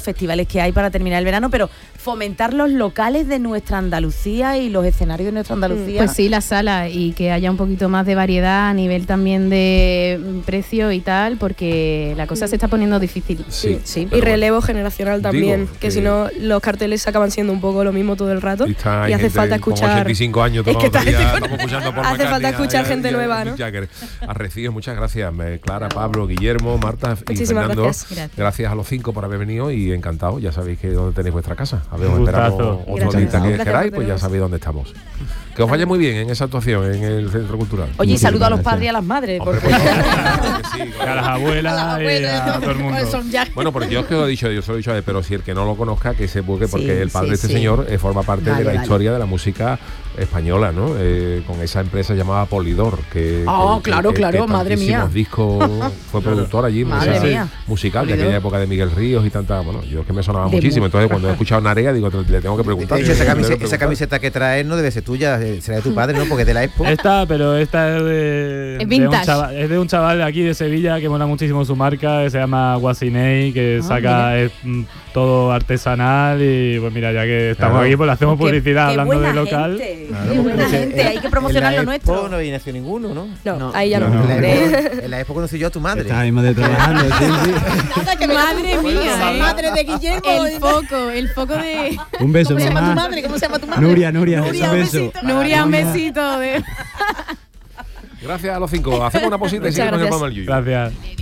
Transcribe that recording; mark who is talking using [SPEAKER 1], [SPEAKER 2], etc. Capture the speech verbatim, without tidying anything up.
[SPEAKER 1] festivales que hay para terminar el verano, pero fomentar los locales de nuestra Andalucía y los escenarios de nuestra Andalucía.
[SPEAKER 2] Pues sí, las salas, y que haya un poquito más de variedad a nivel también de precio y tal, porque la cosa se está poniendo difícil.
[SPEAKER 3] Sí,
[SPEAKER 2] sí.
[SPEAKER 4] Y relevo generacional también,
[SPEAKER 3] Digo,
[SPEAKER 4] que,
[SPEAKER 3] que
[SPEAKER 4] si no los carteles se acaban siendo un poco lo mismo todo el rato
[SPEAKER 3] y, está,
[SPEAKER 4] y hace
[SPEAKER 3] gente
[SPEAKER 4] falta
[SPEAKER 3] con
[SPEAKER 4] escuchar
[SPEAKER 3] ochenta y cinco años
[SPEAKER 4] es que
[SPEAKER 3] todavía,
[SPEAKER 4] está-
[SPEAKER 3] estamos escuchando por
[SPEAKER 4] hace falta
[SPEAKER 3] McCartney,
[SPEAKER 4] escuchar
[SPEAKER 3] a-
[SPEAKER 4] gente
[SPEAKER 3] a- a
[SPEAKER 4] nueva,
[SPEAKER 3] Mick
[SPEAKER 4] ¿no?
[SPEAKER 3] Jagger. Arrecíes, muchas gracias, me- Clara, Pablo, Guillermo, Marta y
[SPEAKER 4] Muchísimas
[SPEAKER 3] Fernando.
[SPEAKER 4] gracias.
[SPEAKER 2] Gracias.
[SPEAKER 3] Gracias a los cinco por haber venido y encantado. Ya sabéis que dónde tenéis vuestra casa. A ver, os
[SPEAKER 5] Un
[SPEAKER 3] esperamos
[SPEAKER 5] gustazo.
[SPEAKER 3] otro
[SPEAKER 4] Gracias.
[SPEAKER 3] día que
[SPEAKER 4] Gracias
[SPEAKER 3] queráis,
[SPEAKER 4] por
[SPEAKER 3] pues ya
[SPEAKER 4] tenernos.
[SPEAKER 3] sabéis dónde estamos. Que os vaya muy bien en esa actuación en el Centro Cultural.
[SPEAKER 1] Oye, y
[SPEAKER 6] Muchísimas
[SPEAKER 1] saludo a los
[SPEAKER 6] gracias.
[SPEAKER 1] padres y a las madres.
[SPEAKER 3] Hombre,
[SPEAKER 1] Porque...
[SPEAKER 3] pues, claro que sí,
[SPEAKER 5] A
[SPEAKER 3] claro.
[SPEAKER 5] las abuelas y a todo el mundo.
[SPEAKER 1] Pues son ya-
[SPEAKER 3] Bueno, porque yo es que lo he dicho, yo se lo he dicho a él, pero si el que no lo conozca, que se busque, porque
[SPEAKER 1] Sí,
[SPEAKER 3] el padre
[SPEAKER 1] sí,
[SPEAKER 3] de este
[SPEAKER 1] sí.
[SPEAKER 3] señor eh, forma parte
[SPEAKER 1] Vale,
[SPEAKER 3] de la
[SPEAKER 1] vale.
[SPEAKER 3] historia de la música española, ¿no? Eh, con esa empresa llamada Polydor, que,
[SPEAKER 1] Ah,
[SPEAKER 3] que-
[SPEAKER 1] claro,
[SPEAKER 3] que-
[SPEAKER 1] claro,
[SPEAKER 3] que
[SPEAKER 1] madre mía.
[SPEAKER 3] tantísimos discos fue productor allí,
[SPEAKER 1] Madre
[SPEAKER 3] esa-
[SPEAKER 1] mía.
[SPEAKER 3] musical de
[SPEAKER 1] Polydor.
[SPEAKER 3] aquella época de Miguel Ríos y tanta, bueno, yo es que me sonaba
[SPEAKER 1] De
[SPEAKER 3] muchísimo,
[SPEAKER 1] mu-
[SPEAKER 3] entonces cuando he escuchado Narea digo, le tengo que preguntar.
[SPEAKER 7] De hecho, esa,
[SPEAKER 3] Le tengo que
[SPEAKER 7] camiseta, esa
[SPEAKER 3] preguntar.
[SPEAKER 7] camiseta que traes no debe ser tuya, eh, será de tu padre, ¿no? Porque es de la Expo.
[SPEAKER 5] Esta, pero esta es de,
[SPEAKER 2] Es
[SPEAKER 5] de un
[SPEAKER 2] vintage.
[SPEAKER 5] chaval, es de un chaval de aquí de Sevilla que mola muchísimo su marca, que se llama Guasinei, que
[SPEAKER 1] Ah,
[SPEAKER 5] saca es, mm, todo artesanal y pues mira, ya que estamos
[SPEAKER 3] Claro.
[SPEAKER 5] aquí, pues le hacemos
[SPEAKER 1] Qué-
[SPEAKER 5] publicidad
[SPEAKER 1] qué
[SPEAKER 5] hablando
[SPEAKER 1] buena
[SPEAKER 5] de local.
[SPEAKER 1] gente,
[SPEAKER 7] Claro,
[SPEAKER 1] qué buena
[SPEAKER 7] porque
[SPEAKER 1] gente,
[SPEAKER 7] en-
[SPEAKER 1] hay que promocionar
[SPEAKER 7] en
[SPEAKER 1] lo
[SPEAKER 7] la Expo
[SPEAKER 1] nuestro.
[SPEAKER 7] no había nacido ninguno, ¿no?
[SPEAKER 4] no, ahí ya no,
[SPEAKER 6] no.
[SPEAKER 7] En la
[SPEAKER 4] Eh,
[SPEAKER 7] Expo- en la Expo conocí yo a tu madre.
[SPEAKER 6] Está ahí más de trabajando, sí, sí.
[SPEAKER 2] Madre mía, ¿eh?
[SPEAKER 1] Madre de Guillermo.
[SPEAKER 2] El foco, el foco de
[SPEAKER 6] Un beso,
[SPEAKER 1] ¿Cómo se llama tu
[SPEAKER 6] mamá.
[SPEAKER 1] madre? ¿Cómo se llama tu madre?
[SPEAKER 6] Nuria, Nuria,
[SPEAKER 1] Nuria,
[SPEAKER 6] un
[SPEAKER 1] un
[SPEAKER 6] beso.
[SPEAKER 1] besito.
[SPEAKER 2] Nuria, un besito de...
[SPEAKER 3] Gracias a los cinco. Hacemos una posita y
[SPEAKER 4] Muchas
[SPEAKER 3] seguimos en el
[SPEAKER 4] gracias.
[SPEAKER 3] programa del Yuyu.
[SPEAKER 5] Gracias.